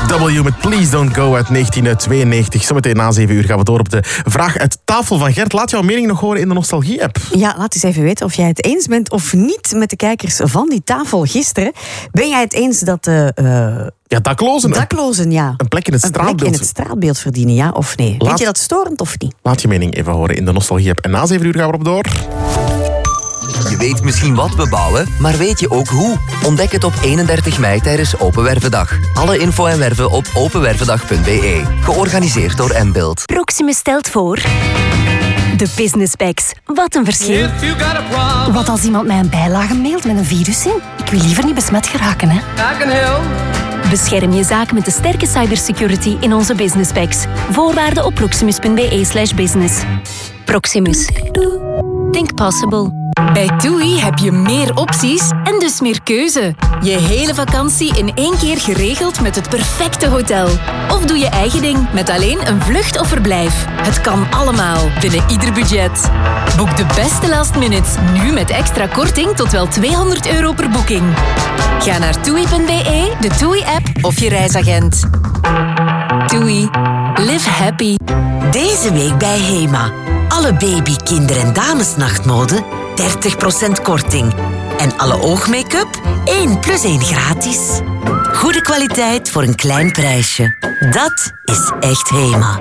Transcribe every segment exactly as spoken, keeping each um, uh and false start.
W met Please Don't Go uit negentien tweeënnegentig. Zometeen na zeven uur gaan we door op de vraag uit tafel van Gert. Laat jouw mening nog horen in de Nostalgie-app. Ja, laat eens even weten of jij het eens bent of niet met de kijkers van die tafel gisteren. Ben jij het eens dat de... Uh, ja, daklozen. Daklozen, ja. Een plek in het een straatbeeld. plek in het straatbeeld verdienen, ja of nee? Laat, Vind je dat storend of niet? Laat je mening even horen in de Nostalgie-app. En na zeven uur gaan we erop door. Je weet misschien wat we bouwen, maar weet je ook hoe? Ontdek het op eenendertig mei tijdens Open Wervendag. Alle info en werven op openwervendag punt b e. Georganiseerd door M-Build. Proximus stelt voor... De Business Packs. Wat een verschil. Wat als iemand mij een bijlage mailt met een virus in? Ik wil liever niet besmet geraken, hè. Bescherm je zaak met de sterke cybersecurity in onze Business Packs. Voorwaarden op proximus punt b e slash business. Proximus. Think possible. Bij TUI heb je meer opties en dus meer keuze. Je hele vakantie in één keer geregeld met het perfecte hotel. Of doe je eigen ding met alleen een vlucht of verblijf. Het kan allemaal binnen ieder budget. Boek de beste last minutes nu met extra korting tot wel tweehonderd euro per boeking. Ga naar toei punt b e, de TUI-app of je reisagent. TUI. Live happy. Deze week bij Hema. Alle baby, kinder- en damesnachtmode dertig procent korting. En alle oogmake-up één plus één gratis. Goede kwaliteit voor een klein prijsje. Dat is echt Hema.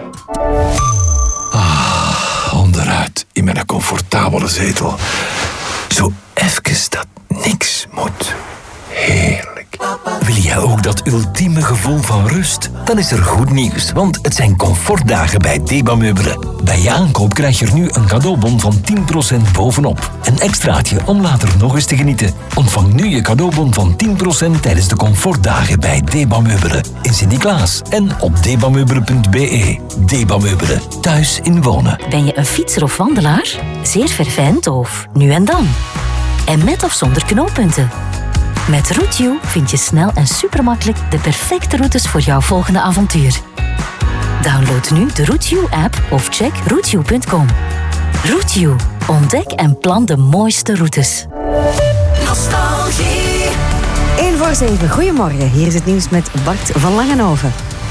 Ah, onderuit in mijn comfortabele zetel. Zo even dat niks moet. Heerlijk. Wil jij ook dat ultieme gevoel van rust? Dan is er goed nieuws, want het zijn comfortdagen bij Deba Meubelen. Bij je aankoop krijg je er nu een cadeaubon van tien procent bovenop. Een extraatje om later nog eens te genieten. Ontvang nu je cadeaubon van tien procent tijdens de comfortdagen bij Deba Meubelen. In Sint-Niklaas en op debameubelen punt b e. Deba Meubelen, thuis in wonen. Ben je een fietser of wandelaar? Zeer verfijnd of nu en dan? En met of zonder knooppunten? Met Routio vind je snel en supermakkelijk de perfecte routes voor jouw volgende avontuur. Download nu de Routio-app of check routio punt com. Routio. Ontdek en plan de mooiste routes. Nostalgie. één voor zeven. Goedemorgen. Hier is het nieuws met Bart van Langenhoven.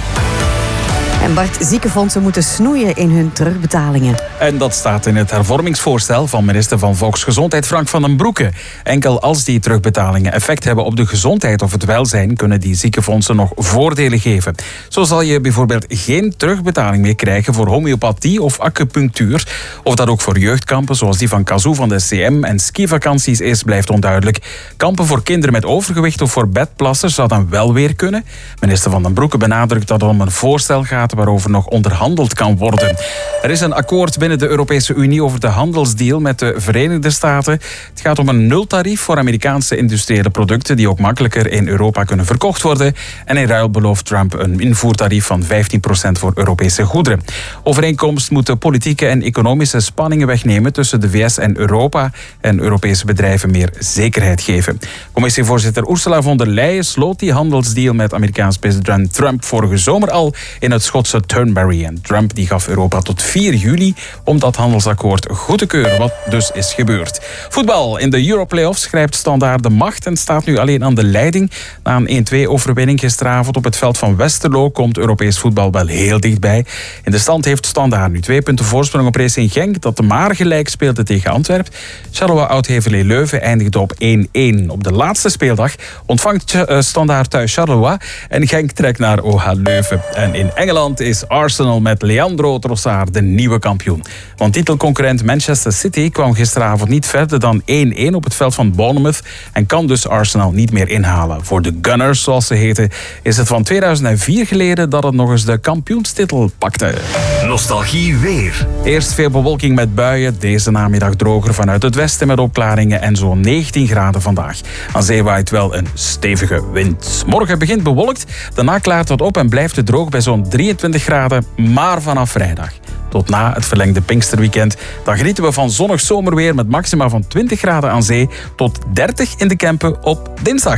En Bart, ziekenfondsen moeten snoeien in hun terugbetalingen. En dat staat in het hervormingsvoorstel van minister van Volksgezondheid Frank van den Broeke. Enkel als die terugbetalingen effect hebben op de gezondheid of het welzijn, kunnen die ziekenfondsen nog voordelen geven. Zo zal je bijvoorbeeld geen terugbetaling meer krijgen voor homeopathie of acupunctuur. Of dat ook voor jeugdkampen zoals die van Kazoo van de C M en skivakanties is, blijft onduidelijk. Kampen voor kinderen met overgewicht of voor bedplassers zou dan wel weer kunnen. Minister van den Broeke benadrukt dat het om een voorstel gaat waarover nog onderhandeld kan worden. Er is een akkoord binnen de Europese Unie over de handelsdeal met de Verenigde Staten. Het gaat om een nultarief voor Amerikaanse industriële producten die ook makkelijker in Europa kunnen verkocht worden. En in ruil belooft Trump een invoertarief van vijftien procent voor Europese goederen. Overeenkomst moet de politieke en economische spanningen wegnemen tussen de V S en Europa en Europese bedrijven meer zekerheid geven. Commissievoorzitter Ursula von der Leyen sloot die handelsdeal met Amerikaans president Trump vorige zomer al in het Schotse Turnberry. En Trump die gaf Europa tot vier juli om dat handelsakkoord goed te keuren, wat dus is gebeurd. Voetbal. In de Europlayoffs grijpt Standaard de macht en staat nu alleen aan de leiding. Na een één-twee overwinning gisteravond op het veld van Westerlo komt Europees voetbal wel heel dichtbij. In de stand heeft Standaard nu twee punten voorsprong op Racing Genk, dat maar gelijk speelde tegen Antwerpen. Charleroi Oud-Heverlee Leuven eindigde op één-één. Op de laatste speeldag ontvangt Standaard thuis Charleroi en Genk trekt naar O H Leuven. En in Engeland is Arsenal met Leandro Trossard de nieuwe kampioen. Want titelconcurrent Manchester City kwam gisteravond niet verder dan één-één op het veld van Bournemouth en kan dus Arsenal niet meer inhalen. Voor de Gunners, zoals ze heten, is het van tweeduizend vier geleden dat het nog eens de kampioenstitel pakte. Nostalgie weer. Eerst veel bewolking met buien, deze namiddag droger vanuit het westen met opklaringen en zo'n negentien graden vandaag. Aan zee waait wel een stevige wind. Morgen begint bewolkt, daarna klaart het op en blijft het droog bij zo'n drieëntwintig graden, maar vanaf vrijdag tot na het verlengde Pinksterweekend, dan genieten we van zonnig zomerweer met maxima van twintig graden aan zee tot dertig in de Kempen op dinsdag.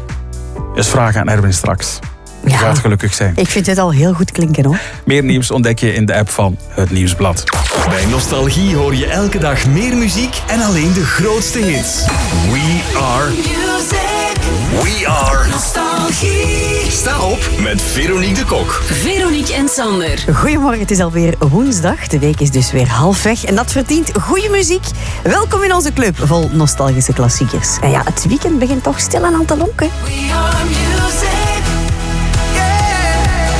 Dus vragen aan Erwin straks. Je Ja, gaat gelukkig zijn. Ik vind het al heel goed klinken, hoor. Meer nieuws ontdek je in de app van Het Nieuwsblad. Bij Nostalgie hoor je elke dag meer muziek en alleen de grootste hits. We are... Music. We are... Nostalgie. Sta op met Veronique de Kok. Veronique en Sander. Goedemorgen, het is alweer woensdag. De week is dus weer half weg en dat verdient goede muziek. Welkom in onze club vol nostalgische klassiekers. En ja, het weekend begint toch stilaan aan te lonken. We are music. Yeah.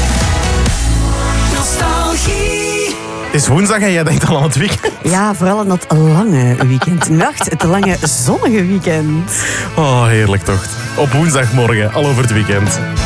Nostalgie. Het is woensdag en jij denkt al aan het weekend. Ja, vooral aan dat lange weekend. Nacht, het lange zonnige weekend. Oh, heerlijk toch. Op woensdagmorgen, al over het weekend.